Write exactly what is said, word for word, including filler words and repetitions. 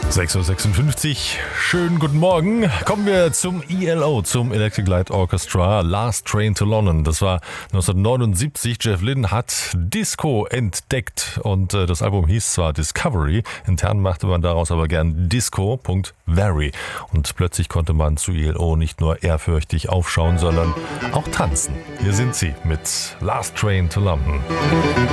sechs Uhr sechsundfünfzig, schönen guten Morgen. Kommen wir zum E L O, zum Electric Light Orchestra, Last Train to London. Das war neunzehnhundertneunundsiebzig. Jeff Lynne hat Disco entdeckt und äh, das Album hieß zwar Discovery, intern machte man daraus aber gern Disco.Very. Und plötzlich konnte man zu E L O nicht nur ehrfürchtig aufschauen, sondern auch tanzen. Hier sind sie mit Last Train to London.